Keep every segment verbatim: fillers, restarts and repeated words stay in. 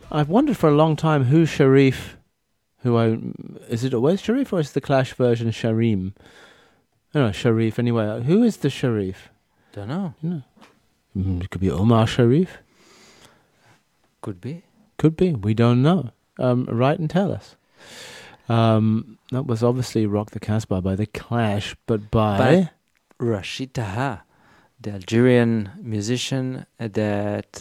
I've wondered for a long time who Sharif, who I is it always Sharif or is the Clash version Sharim? I don't know, Sharif anyway. Who is the Sharif? Don't know. You know, mm, it could be Omar Sharif. Could be. Could be. We don't know. Um, write and tell us. Um, that was obviously Rock the Casbah by the Clash, but by By Rashid Taha, the Algerian musician that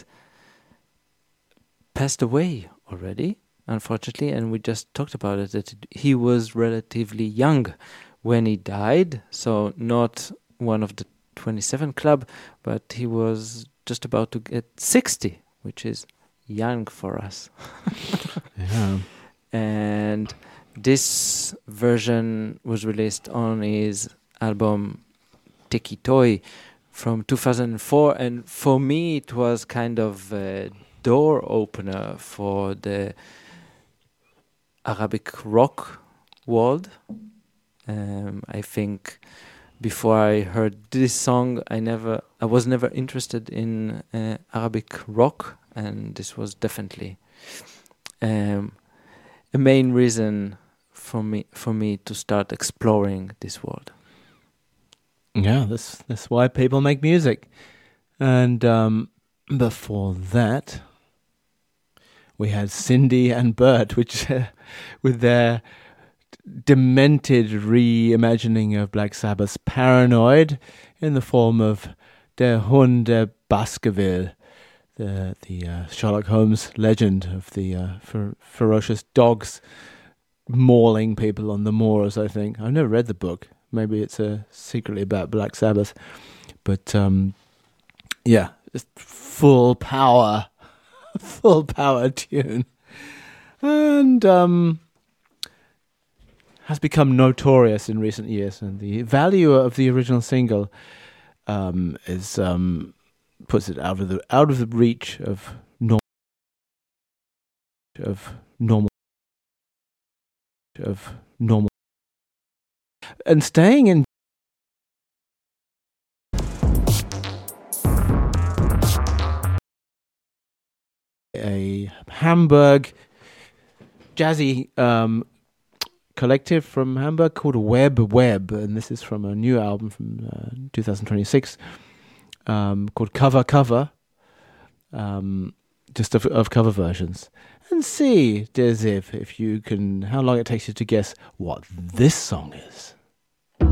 passed away already, unfortunately, and we just talked about it, that he was relatively young when he died, so not one of the twenty-seven club, but he was just about to get sixty, which is young for us. yeah. And this version was released on his album Teki Toy from two thousand four, and for me it was kind of a door opener for the Arabic rock world. Um, I think before I heard this song, I never, I was never interested in uh, Arabic rock, and this was definitely um, a main reason for me for me to start exploring this world. Yeah, that's that's why people make music. And um, before that, we had Cindy and Bert, which uh, with their demented reimagining of Black Sabbath's Paranoid in the form of Der Hund der Baskerville, the the uh, Sherlock Holmes legend of the uh, fer- ferocious dogs mauling people on the moors. I think I've never read the book. Maybe it's uh, secretly about Black Sabbath, but um, yeah, just full power, full power tune, and um, has become notorious in recent years. And the value of the original single um, is um, puts it out of the out of the reach of normal of normal of normal. And staying in a Hamburg jazzy um, collective from Hamburg called Web Web, and this is from a new album from uh, twenty twenty-six um, called Cover Cover, um, just of, of cover versions. And see, dear Ziv, if you can, how long it takes you to guess what this song is.